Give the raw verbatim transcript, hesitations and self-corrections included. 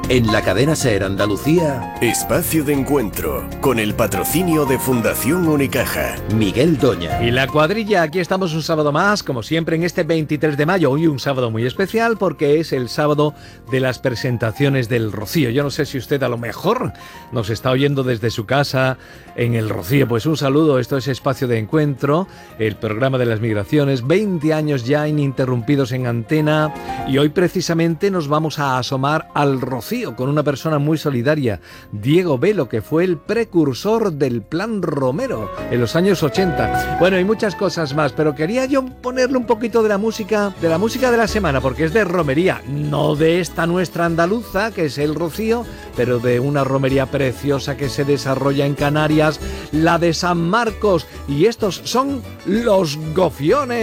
En la cadena SER Andalucía, Espacio de Encuentro, con el patrocinio de Fundación Unicaja. Miguel Doña. Y la cuadrilla, aquí estamos un sábado más, como siempre en este veintitrés de mayo, hoy un sábado muy especial porque es el sábado de las presentaciones del Rocío. Yo no sé si usted a lo mejor nos está oyendo desde su casa en el Rocío, pues un saludo, esto es Espacio de Encuentro, el programa de las migraciones, veinte años ya ininterrumpidos en antena y hoy precisamente nos vamos a asomar al Rocío con una persona muy solidaria, Diego Velo, que fue el precursor del Plan Romero en los años ochenta. Bueno, y muchas cosas más, pero quería yo ponerle un poquito de la música, de la música de la semana, porque es de romería, no de esta nuestra andaluza, que es el Rocío, pero de una romería preciosa que se desarrolla en Canarias, la de San Marcos, y estos son los Gofiones.